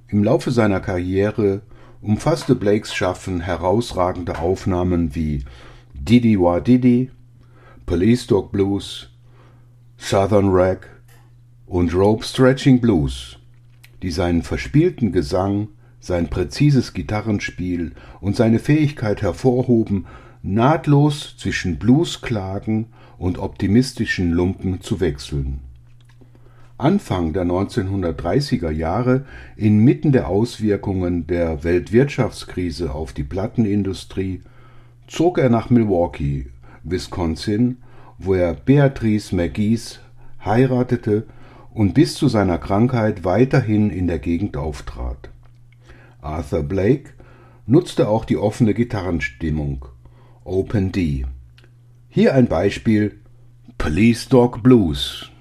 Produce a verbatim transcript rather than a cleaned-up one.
Im Laufe seiner Karriere umfasste Blakes Schaffen herausragende Aufnahmen wie Diddy Wah Diddy, Police Dog Blues, Southern Rag und Rope Stretching Blues, die seinen verspielten Gesang, sein präzises Gitarrenspiel und seine Fähigkeit hervorhoben, nahtlos zwischen Bluesklagen und optimistischen Lumpen zu wechseln. Anfang der neunzehnhundertdreißiger Jahre, inmitten der Auswirkungen der Weltwirtschaftskrise auf die Plattenindustrie, zog er nach Milwaukee, Wisconsin, wo er Beatrice McGees heiratete und bis zu seiner Krankheit weiterhin in der Gegend auftrat. Arthur Blake nutzte auch die offene Gitarrenstimmung, Open D. Hier ein Beispiel: Police Dog Blues.